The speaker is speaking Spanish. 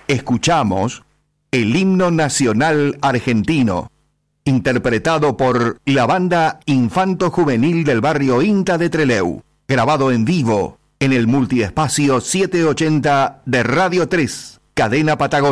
Escuchamos el himno nacional argentino, interpretado por la banda Infanto Juvenil del barrio INTA de Trelew, grabado en vivo en el multiespacio 780 de Radio 3, Cadena Patagonia.